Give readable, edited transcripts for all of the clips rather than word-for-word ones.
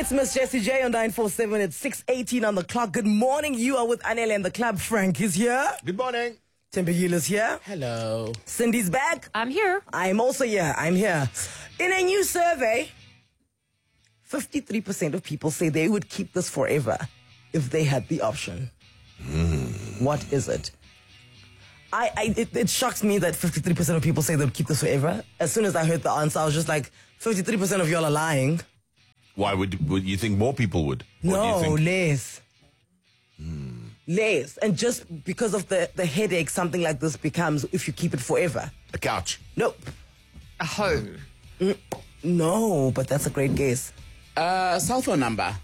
It's Miss Jessie J on 947 at 6:18 on the clock. Good morning. You are with Anele and the club. Frank is here. Good morning. Tempe is here. Hello. Cindy's back. I'm here. I'm also here. I'm here. In a new survey, 53% of people say they would keep this forever if they had the option. What is it? It shocks me that 53% of people say they'll keep this forever. As soon as I heard the answer, I was just like, 53% of y'all are lying. Why would you think more people would? What do you No, think? less. Less. And just because of the headache something like this becomes if you keep it forever. A couch. Nope. A home. No, but that's a great guess. Cell phone number.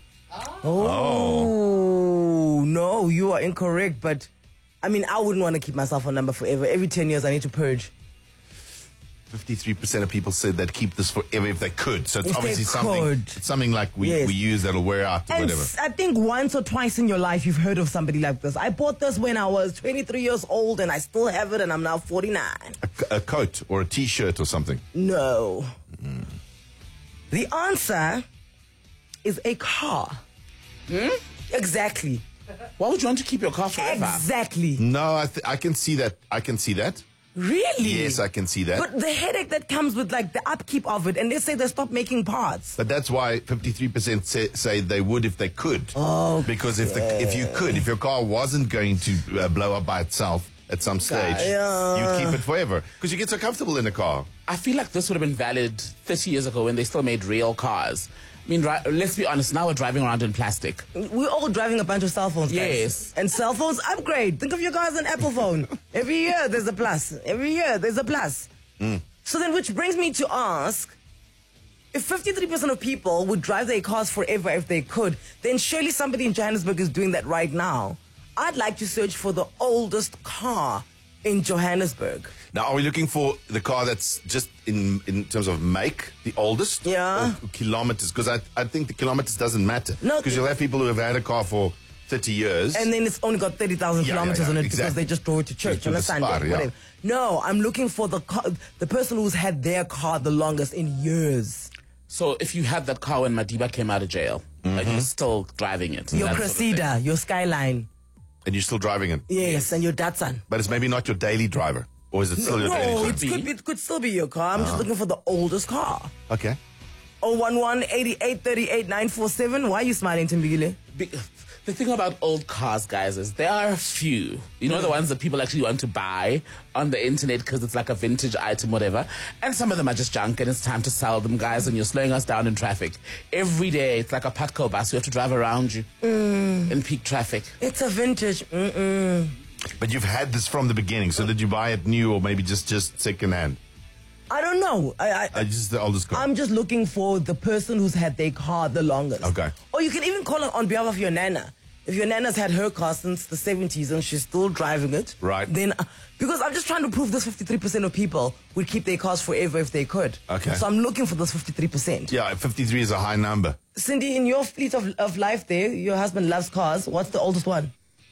Oh, no, you are incorrect. But, I mean, I wouldn't want to keep my cell phone number forever. Every 10 years, I need to purge. 53% of people said they'd keep this forever if they could. So it's If they obviously could. it's something like we Yes. use that'll wear out or And whatever. I think once or twice in your life, you've heard of somebody like this. I bought this when I was 23 years old, and I still have it, and I'm now 49. A coat or a t-shirt or something. No. The answer is a car. Exactly. Why would you want to keep your car forever? Exactly. No, I can see that. I can see that. Really? Yes, I can see that. But the headache that comes with like the upkeep of it, and they say they stop making parts. But that's why 53% say they would if they could. Oh, Because if you could, if your car wasn't going to blow up by itself at some stage, you'd keep it forever. Because you get so comfortable in a car. I feel like this would have been valid 30 years ago when they still made real cars. I mean, let's be honest, now we're driving around in plastic. We're all driving a bunch of cell phones, guys. Yes. And cell phones upgrade. Think of your car as an Apple phone. Every year there's a plus. Every year there's a plus. So then, which brings me to ask, if 53% of people would drive their cars forever if they could, then surely somebody in Johannesburg is doing that right now. I'd like to search for the oldest car in Johannesburg. Now, are we looking for the car that's just in terms of make, the oldest? Yeah. Or kilometers? Because I think the kilometers doesn't matter. No. Because you'll have people who have had a car for 30 years. And then it's only got 30,000 kilometers on it because exactly. they just drove it to church To on the a Sunday. spar, yeah. Whatever. No, I'm looking for the person who's had their car the longest in years. So if you had that car when Madiba came out of jail, like you're still driving it. Your that sort of thing. Cressida, your Skyline. And you're still driving it. Yes, and your Datsun. But it's maybe not your daily driver. Or is it still your daily No, driver? it could still be your car. I'm just looking for the oldest car. Okay. 011-8838-947. Why are you smiling, Timbigile? The thing about old cars, guys, is there are a few. You know, the ones that people actually want to buy on the internet because it's like a vintage item, whatever. And some of them are just junk and it's time to sell them, guys, and you're slowing us down in traffic. Every day, it's like a Patco bus. We have to drive around you in peak traffic. It's a vintage. But you've had this from the beginning. So did you buy it new or maybe just second hand? I don't know. Just the oldest car. I'm just looking for the person who's had their car the longest. Okay. Or you can even call on behalf of your nana. If your nana's had her car since the 70s and she's still driving it. Right. Then, because I'm just trying to prove this 53% of people would keep their cars forever if they could. Okay. So I'm looking for this 53%. Yeah, 53 is a high number. Cindy, in your fleet of life there, your husband loves cars. What's the oldest one?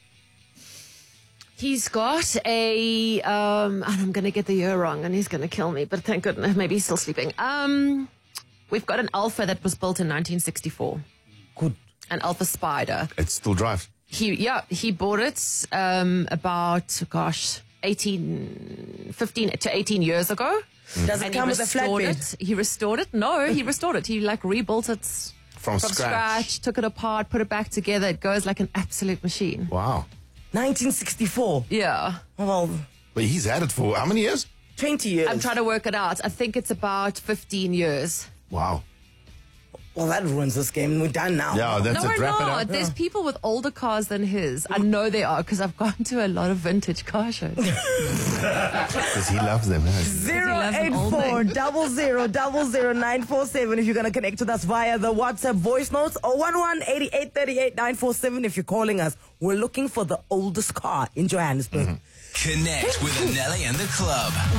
He's got a, and I'm going to get the year wrong and he's going to kill me, but thank goodness, maybe he's still sleeping. We've got an Alfa that was built in 1964. Good. An Alfa Spider. It still drives. He bought it about, 15 to 18 years ago. Does it And come he with a restored flatbed? it. He restored it. No, he restored it. He like rebuilt it From scratch. took it apart, put it back together. It goes like an absolute machine. Wow. 1964. Yeah. Well, But he's had it for how many years? 20 years. I'm trying to work it out. I think it's about 15 years. Wow. Well, that ruins this game. We're done now. Yeah, that's No, it. we're Wrap it not. up. There's people with older cars than his. I know there are because I've gone to a lot of vintage car shows. Because he loves them. Huh? 084-0000-947 if you're going to connect with us via the WhatsApp voice notes, or 011-8838-947 if you're calling us. We're looking for the oldest car in Johannesburg. Connect with Anele and the club.